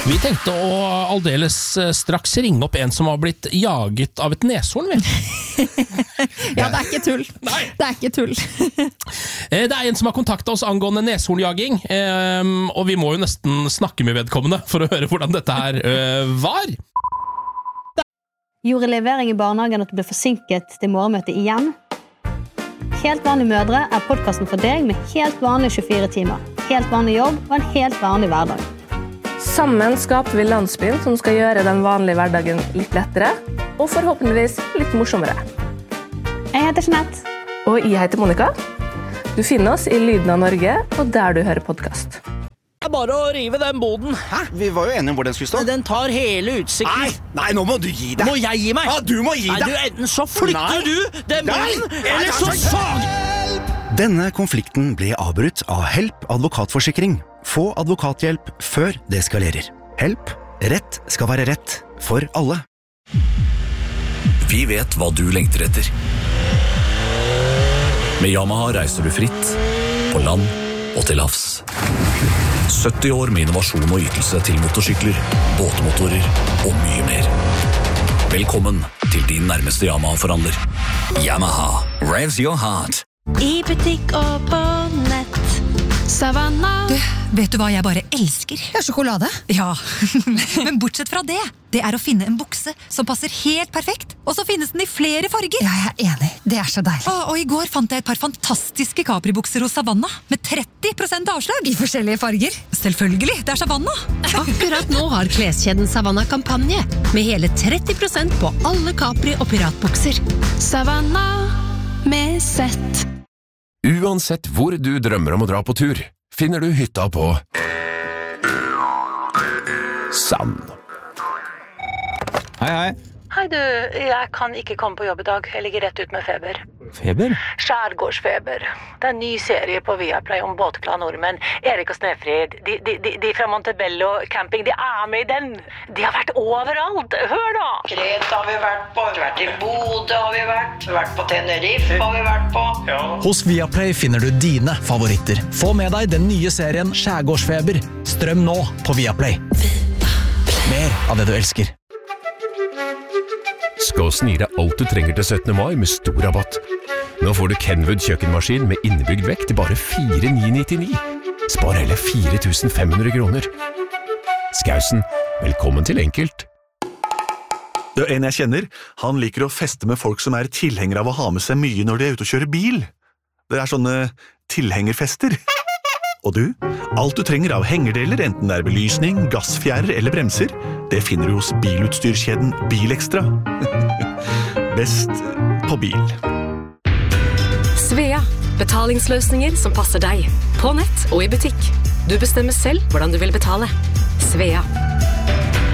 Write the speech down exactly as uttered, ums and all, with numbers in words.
Vi tenkte å aldeles straks ringe opp en som har blitt jaget av et neshorn, vel? Ja, det er ikke tull. Nei. Det er ikke tull. Det er en som har kontaktet oss angående neshornjaging, og vi må jo nesten snakke med vedkommende for å høre hvordan dette her var. Gjorde levering i barnehagen at du ble forsinket til morgenmøtet igjen? Helt vanlige mødre er podcasten for deg med helt vanlige tjuefire timer, helt vanlig jobb og en helt vanlig hverdag. Sammen skaper vi landsbyen som skal gjøre den vanlige hverdagen litt lettere, og forhåpentligvis litt morsommere. Jeg heter Jeanette. Og jeg heter Monica. Du finner oss i Lyden av Norge, og der du hører podcast. Det er bare å rive den boden. Hæ? Vi var jo enige om hvor den skulle stå. Den tar hele utsikten. Nei, nei, nå må du gi deg. Må jeg gi meg? Ja, du må gi nei, deg. Du, enten så flytter nei. du den boden, nei. eller nei, så nei. sag... Denne konflikten ble avbrutt av Help advokatforsikring. Få advokathjelp før det eskalerer. Help. Rett skal være rett for alle. Vi vet hva du lengter etter. Med Yamaha reiser du fritt, på land og til havs. sytti år med innovasjon og ytelse til motorsykler, båtmotorer og mye mer. Velkommen til din nærmeste Yamaha-forhandler. Yamaha, revs your heart. I butikk og på nett. Savannah. Du, vet du hva jeg bare elsker? Ja, sjokolade. Ja, men bortsett fra det. Det er å finne en bukse som passer helt perfekt. Og så finnes den i flere farger. Ja, jeg er enig. Det er så deilig. Å, og i går fant jeg et par fantastiske Capri-bukser hos Savannah. Med tretti prosent avslag. I forskjellige farger. Selvfølgelig, det er Savannah. Akkurat nå har kleskjeden Savannah kampanje. Med hele tretti prosent på alle Capri- og piratbukser. Savannah med sett. Uansett hvor du drømmer om å dra på tur, finner du hytta på Sand. Hei, hei. Hei du, jeg kan ikke komme på jobb i dag. Jeg ligger rett ut med feber. Feber? Skjærgårdsfeber. Det er en ny serie på Viaplay om båtglade nordmenn. Erik og Snefrid, de, de, de, de fra Montebello camping, de er med i den. De har vært overalt. Hør da! Kreta har vi vært på, vi har vært i Bodø har vi vært, vi har vært på Tenerife har vi vært på. Ja. Hos Viaplay finner du dine favoritter. Få med deg den nye serien Skjærgårdsfeber. Strøm nå på Viaplay. Mer av det du elsker. Skal snire alt du trenger til syttende mai med stor rabatt. Nå får du Kenwood kjøkkenmaskin med innebygd vekt til bare fire tusen ni hundre nittini. Spar hele fire tusen fem hundre kroner. Skausen, velkommen til enkelt. Det er en jeg kjenner. Han liker å feste med folk som er tilhengere av å ha med seg mye når de er ute og kjører bil. Det er sånne tilhengerfester. Og du, alt du trenger av hengerdeler, enten det er belysning, gassfjærer eller bremser, det finner du hos bilutstyrskjeden Bilekstra. Best på bil. Svea, betalingsløsninger som passer deg. På nett og i butikk. Du bestemmer selv hvordan du vil betale. Svea.